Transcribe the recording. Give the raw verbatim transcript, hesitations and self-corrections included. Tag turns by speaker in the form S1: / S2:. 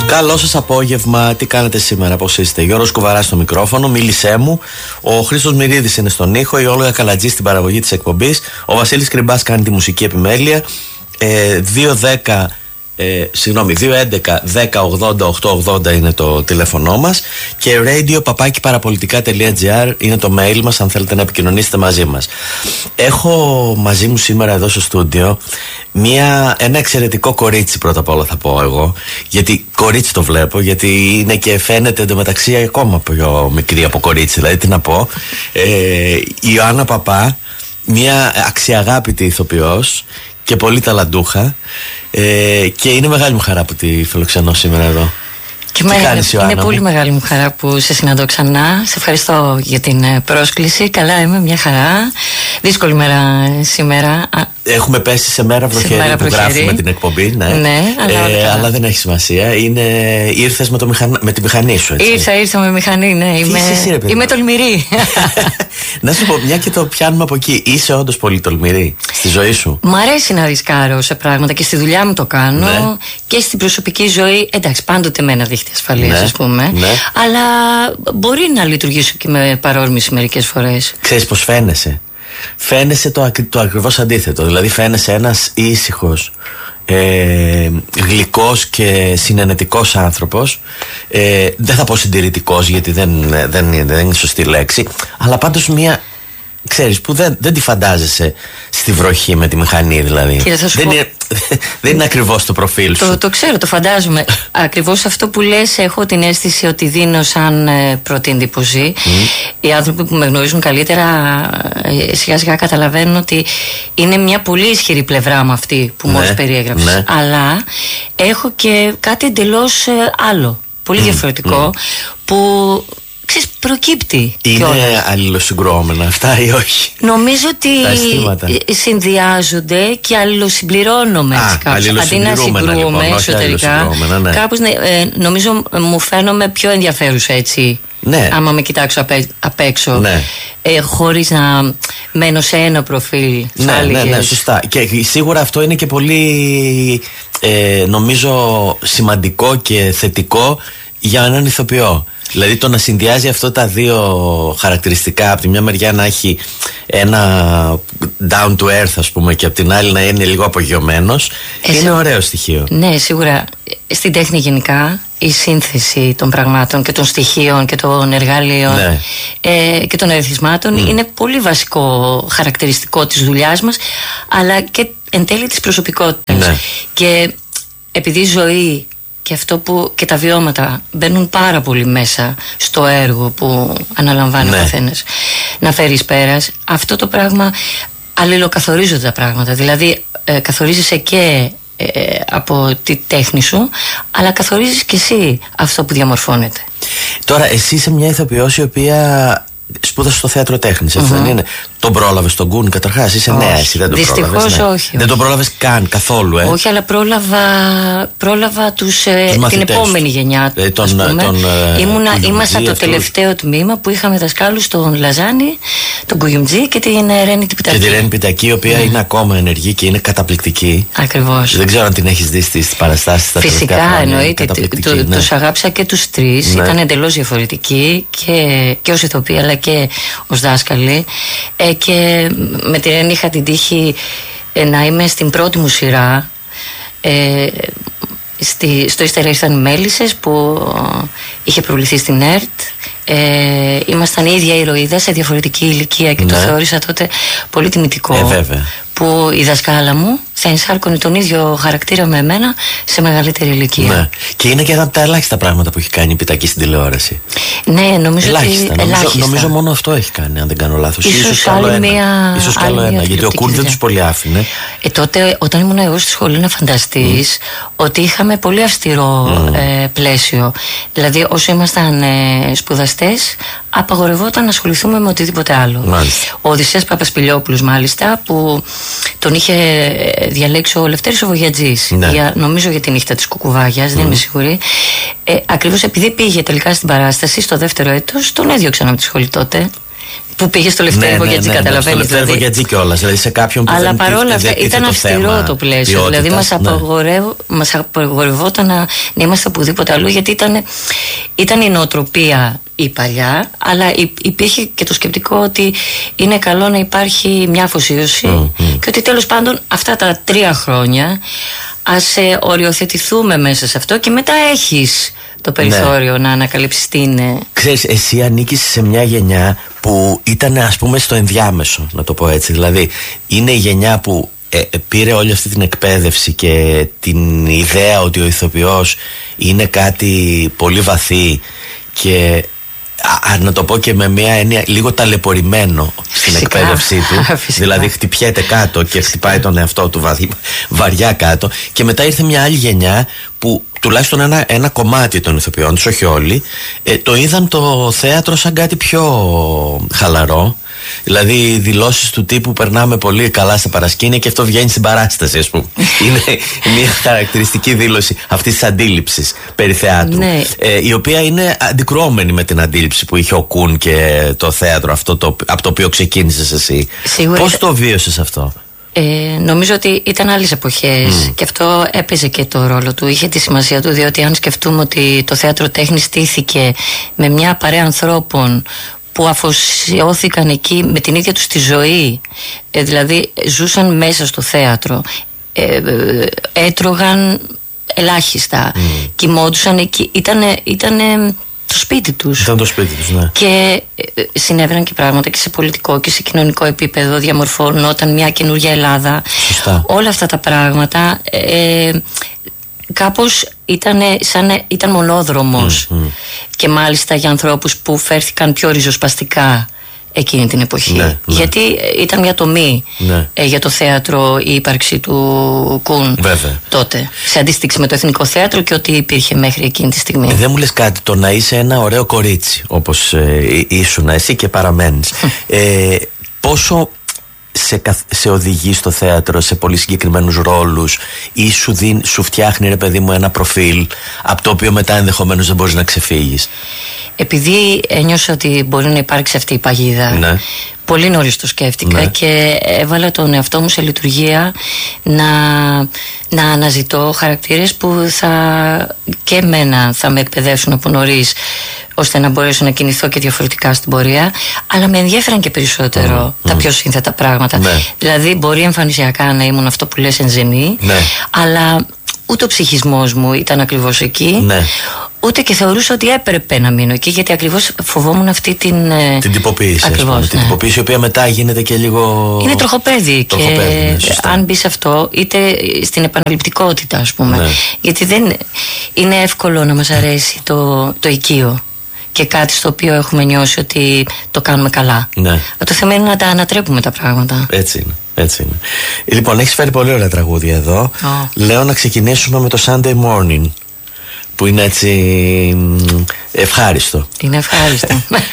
S1: Καλό σας απόγευμα, τι κάνετε σήμερα, πώς είστε? Γιώργος Κουβαράς στο μικρόφωνο, μίλησέ μου. Ο Χρήστος Μυρίδης είναι στον ήχο, η Όλγα Καλατζή στην παραγωγή της εκπομπής. Ο Βασίλης Κρυμπάς κάνει τη μουσική επιμέλεια. ε, δύο δέκα Ε, συγγνώμη, δύο έντεκα δέκα ογδόντα οκτακόσια ογδόντα είναι το τηλέφωνό μας και radio παπάκι παραπολιτικά τελεία τζι άρ είναι το mail μας αν θέλετε να επικοινωνήσετε μαζί μας. Έχω μαζί μου σήμερα εδώ στο στούντιο μια, ένα εξαιρετικό κορίτσι, πρώτα απ' όλα θα πω εγώ, γιατί κορίτσι το βλέπω, γιατί είναι και φαίνεται εντωμεταξύ ακόμα πιο μικρή από κορίτσι, δηλαδή τι να πω. ε, η Ιωάννα Παπά, μια αξιαγάπητη ηθοποιός και πολύ ταλαντούχα, ε, και είναι μεγάλη μου χαρά που τη φιλοξενώ σήμερα εδώ.
S2: Και τι κάνεις, Ιωάννα? Είναι πολύ μεγάλη μου χαρά που σε συναντώ ξανά. Σε ευχαριστώ για την πρόσκληση. Καλά είμαι, μια χαρά. Δύσκολη μέρα σήμερα.
S1: Έχουμε πέσει σε μέρα βροχερή, σε μέρα που βροχερή. Γράφουμε την εκπομπή, ναι, ναι αλλά, ε, αλλά δεν έχει σημασία. Είναι... Ήρθες με, το μηχαν... με τη μηχανή σου, έτσι?
S2: Ήρθα, ήρθα με μηχανή, ναι. Είμαι, εσύ, ρε, είμαι τολμηρή.
S1: Να σου πω, μια και το πιάνουμε από εκεί, είσαι όντως πολύ τολμηρή στη ζωή σου?
S2: Μ' αρέσει να ρισκάρω σε πράγματα και στη δουλειά μου το κάνω, ναι. Και στην προσωπική ζωή. Εντάξει, πάντοτε με ένα δίχτυ ασφαλείας, ναι, ας πούμε. Ναι. Αλλά μπορεί να λειτουργήσω και με παρόρμηση μερικές φορές.
S1: Ξέρεις πως φαίνεσαι? Φαίνεσαι το, το ακριβώς αντίθετο. Δηλαδή φαίνεσαι ένας ήσυχος, ε, γλυκός και συνενετικός άνθρωπος. ε, Δεν θα πω συντηρητικός, γιατί δεν, δεν, είναι, δεν είναι σωστή λέξη. Αλλά πάντως μια, ξέρεις, που δεν, δεν τη φαντάζεσαι στη βροχή με τη μηχανή, δηλαδή.
S2: Κύριε, θα σου
S1: δεν,
S2: πω...
S1: είναι, δεν είναι ακριβώς το προφίλ σου.
S2: Το, το ξέρω, το φαντάζομαι. Ακριβώς αυτό που λες, έχω την αίσθηση ότι δίνω σαν ε, πρώτη εντύπωση. Mm. Οι άνθρωποι που με γνωρίζουν καλύτερα ε, σιγά σιγά καταλαβαίνουν ότι είναι μια πολύ ισχυρή πλευρά μου αυτή που, ναι, μόλις περιέγραψες. Ναι. Αλλά έχω και κάτι εντελώς ε, άλλο, πολύ mm. διαφορετικό, mm. που... Ξέρεις, προκύπτει.
S1: Είναι κιόλας αλληλοσυγκρουόμενα αυτά ή όχι?
S2: Νομίζω ότι συνδυάζονται και αλληλοσυμπληρώνομαι. Α, κάπως. Αντί να συγκρούμε λοιπόν, εσωτερικά, ναι. Κάπως ε, νομίζω μου φαίνομαι πιο ενδιαφέρουσα, έτσι. Ναι. Άμα με κοιτάξω απ' απ' έξω, ναι. ε, χωρίς να μένω σε ένα προφίλ.
S1: Ναι, ναι, ναι, σωστά. Και σίγουρα αυτό είναι και πολύ ε, νομίζω σημαντικό και θετικό για έναν ηθοποιό. Δηλαδή το να συνδυάζει αυτό τα δύο χαρακτηριστικά, από τη μια μεριά να έχει ένα down to earth, ας πούμε, και από την άλλη να είναι λίγο απογειωμένος, ε, είναι ωραίο στοιχείο.
S2: Ναι, σίγουρα. Στην τέχνη γενικά η σύνθεση των πραγμάτων και των στοιχείων και των εργαλείων, ναι, ε, και των ερεθισμάτων mm. είναι πολύ βασικό χαρακτηριστικό της δουλειάς μας, αλλά και εν τέλει της προσωπικότητας. Ναι. Και επειδή η ζωή και αυτό που και τα βιώματα μπαίνουν πάρα πολύ μέσα στο έργο που αναλαμβάνει, ναι, ο καθένας να φέρει πέρας, αυτό το πράγμα αλληλοκαθορίζονται τα πράγματα. Δηλαδή ε, καθορίζεσαι και ε, από τη τέχνη σου, αλλά καθορίζεις και εσύ αυτό που διαμορφώνεται.
S1: Τώρα εσύ είσαι μια ηθοποιός η οποία σπούδασε στο θέατρο τέχνης, έτσι, mm-hmm, δεν είναι? Τον πρόλαβες τον Γκουν καταρχάς? Είσαι όχι, νέα, εσύ δεν τον
S2: δυστυχώς
S1: πρόλαβες? Ναι.
S2: όχι.
S1: Δεν τον πρόλαβες καν καθόλου, ε?
S2: Όχι, αλλά πρόλαβα, πρόλαβα τους, ε, τους την επόμενη γενιά.
S1: Ε, τον, τον, τον,
S2: Ήμουνα, ήμασταν το τελευταίο τμήμα που είχαμε δασκάλους τον Λαζάνη, τον Κουγιουμτζή και την Ρένη Πιτακή.
S1: Και τη Ρένη Πιτακή, η οποία, ναι, είναι ακόμα ενεργή και είναι καταπληκτική. Ακριβώς. Δεν ξέρω αν την έχεις δει στις παραστάσεις τα τελευταία χρόνια.
S2: Φυσικά, εννοείται. Το, ναι. Τους αγάπησα και τους τρεις. Ναι. Ήταν εντελώς διαφορετικοί και, και ως ηθοποιοί αλλά και ως δάσκαλοι. Ε, και με τη Ρένη είχα την τύχη ε, να είμαι στην πρώτη μου σειρά. Ε, στη, στο ύστερα ήρθαν οι Μέλισσες που είχε προβληθεί στην ΕΡΤ. Ε, ήμασταν η ίδια ηρωίδα σε διαφορετική ηλικία και, ναι, το θεώρησα τότε πολύ τιμητικό.
S1: Ε, βέβαια.
S2: Που η δασκάλα μου θα ενσάρκωνε τον ίδιο χαρακτήρα με εμένα σε μεγαλύτερη ηλικία. Ναι.
S1: Και είναι και ένα από τα ελάχιστα πράγματα που έχει κάνει η Πιτακή στην τηλεόραση.
S2: Ναι, νομίζω
S1: ελάχιστα,
S2: ότι.
S1: Νομίζω,
S2: ελάχιστα.
S1: νομίζω μόνο αυτό έχει κάνει, αν δεν κάνω λάθος.
S2: Ίσως, ίσως άλλο ένα. Μία,
S1: ίσως κι άλλο ένα. Γιατί ο Κουν δεν τους πολύ άφηνε.
S2: Ε, τότε, όταν ήμουν εγώ στη σχολή, να φανταστείς mm. ότι είχαμε πολύ αυστηρό mm. ε, πλαίσιο. Δηλαδή, όσο ήμασταν ε, σπουδαστές, απαγορευόταν να ασχοληθούμε με οτιδήποτε άλλο. Μάλιστα. Ο Οδυσσέας Παπασπηλιόπουλος, μάλιστα, που τον είχε διαλέξει ο Λευτέρης ο Βογιατζής, ναι, για, νομίζω για τη νύχτα της Κουκουβάγιας, mm. δεν είμαι σίγουρη. Ε, ακριβώς επειδή πήγε τελικά στην παράσταση στο δεύτερο έτος, τον έδιωξαν από τη σχολή τότε. Που πήγε στο Λευτέρη Βογιατζή,
S1: ναι, ναι,
S2: καταλαβαίνεις.
S1: Στο Λευτέρη Βογιατζή κιόλας, δηλαδή σε κάποιον που
S2: αλλά
S1: δεν
S2: παρόλα αυτά ήταν αυστηρό το πλαίσιο. Ποιότητας, δηλαδή μας, ναι. απαγορευ, μας απαγορευόταν να, να είμαστε οπουδήποτε αλλού, γιατί ήταν, ήταν η νοοτροπία η παλιά, αλλά υπήρχε και το σκεπτικό ότι είναι καλό να υπάρχει μια αφοσίωση mm, mm. και ότι τέλος πάντων αυτά τα τρία χρόνια ας ε, οριοθετηθούμε μέσα σε αυτό και μετά έχεις το περιθώριο, ναι. να ανακαλύψεις τι είναι.
S1: Ξέρεις, εσύ ανήκεις σε μια γενιά που ήταν, ας πούμε, στο ενδιάμεσο, να το πω έτσι. Δηλαδή είναι η γενιά που ε, ε, πήρε όλη αυτή την εκπαίδευση και την ιδέα ότι ο ηθοποιός είναι κάτι πολύ βαθύ και α, να το πω και με μια έννοια λίγο ταλαιπωρημένο στην Φυσικά. εκπαίδευσή του. Φυσικά. Δηλαδή χτυπιέται κάτω και Φυσικά. χτυπάει τον εαυτό του βα, βαριά κάτω. Και μετά ήρθε μια άλλη γενιά που τουλάχιστον ένα, ένα κομμάτι των ηθοποιών τους, όχι όλοι, ε, το είδαν το θέατρο σαν κάτι πιο χαλαρό. Δηλαδή δηλώσεις του τύπου περνάμε πολύ καλά στα παρασκήνια και αυτό βγαίνει στην παράσταση, ας πούμε. Είναι μια χαρακτηριστική δήλωση αυτής της αντίληψης περί θεάτρου, ναι. ε, η οποία είναι αντικρουόμενη με την αντίληψη που είχε ο Κουν και το θέατρο αυτό το, από το οποίο ξεκίνησες εσύ. Σίγουρα. Πώς το βίωσες αυτό?
S2: Ε, νομίζω ότι ήταν άλλες εποχές mm. και αυτό έπαιζε και το ρόλο του, είχε τη σημασία του, διότι αν σκεφτούμε ότι το θέατρο τέχνης στήθηκε με μια παρέα ανθρώπων που αφοσιώθηκαν εκεί με την ίδια τους τη ζωή, ε, δηλαδή ζούσαν μέσα στο θέατρο, ε, ε, έτρωγαν ελάχιστα, mm. κοιμόντουσαν εκεί, ήτανε, ήτανε το σπίτι τους.
S1: Ήταν το σπίτι τους, ναι.
S2: Και ε, συνέβαιναν και πράγματα και σε πολιτικό και σε κοινωνικό επίπεδο, διαμορφώνονταν μια καινούργια Ελλάδα.
S1: Σωστά.
S2: Όλα αυτά τα πράγματα ε, κάπως ήταν, σαν, ήταν μονόδρομος mm, mm. και μάλιστα για ανθρώπους που φέρθηκαν πιο ριζοσπαστικά εκείνη την εποχή, ναι, ναι. γιατί ήταν μια τομή, ναι. ε, για το θέατρο η ύπαρξη του Κουν.
S1: Βέβαια.
S2: Τότε, σε αντίστοιξη με το Εθνικό Θέατρο και ό,τι υπήρχε μέχρι εκείνη τη στιγμή.
S1: ε, Δεν μου λες κάτι, το να είσαι ένα ωραίο κορίτσι όπως ε, ήσουν εσύ και παραμένεις, ε, πόσο σε, σε οδηγεί στο θέατρο σε πολύ συγκεκριμένους ρόλους ή σου, δίνει, σου φτιάχνει, ρε παιδί μου, ένα προφίλ από το οποίο μετά ενδεχομένως δεν μπορείς να ξεφύγεις?
S2: Επειδή ένιωσα ότι μπορεί να υπάρξει αυτή η παγίδα, ναι. πολύ νωρίς το σκέφτηκα, ναι. και έβαλα τον εαυτό μου σε λειτουργία να, να αναζητώ χαρακτήρες που θα και εμένα θα με εκπαιδεύσουν από νωρίς, ώστε να μπορέσω να κινηθώ και διαφορετικά στην πορεία, αλλά με ενδιαφέραν και περισσότερο mm, τα mm. πιο σύνθετα πράγματα. Ναι. Δηλαδή μπορεί εμφανισιακά να ήμουν αυτό που λες ενζενή, ναι. αλλά ούτε ο ψυχισμός μου ήταν ακριβώς εκεί, ναι. ούτε και θεωρούσα ότι έπρεπε να μείνω εκεί, γιατί ακριβώς φοβόμουν αυτή την
S1: την τυποποίηση, ακριβώς, ναι. την τυποποίηση, η οποία μετά γίνεται και λίγο
S2: είναι τροχοπέδι, τροχοπέδι και ναι, αν μπει σε αυτό, είτε στην επαναληπτικότητα, ας πούμε, ναι. γιατί δεν είναι εύκολο να μας αρέσει το, το οικείο και κάτι στο οποίο έχουμε νιώσει ότι το κάνουμε καλά. Ναι. Το θέμα είναι να τα ανατρέπουμε τα πράγματα.
S1: Έτσι είναι. Έτσι είναι. Λοιπόν, έχεις φέρει πολύ ωραία τραγούδια εδώ. Oh. Λέω να ξεκινήσουμε με το Sunday Morning, που είναι έτσι ευχάριστο.
S2: Είναι ευχάριστο.